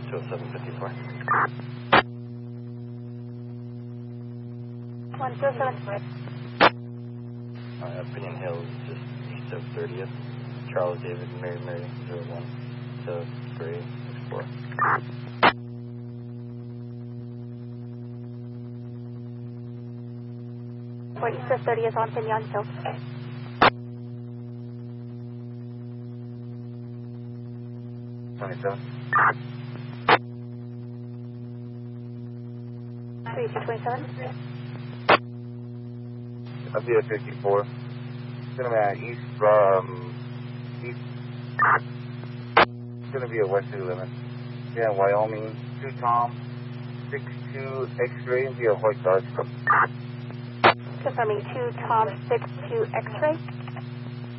20754. 1274. Opinion Hill, just east of 30th. Charles David Mary 01 to Gray Explorer. East of 30th on Pinion Hill. $27. 3227. I'll be at 54. It's going to be at east from east. It's going to be a westerly limit. Yeah, Wyoming, 2 Tom, 62 X-ray, and be a white Dodge. Confirming 2 Tom 62 X-ray.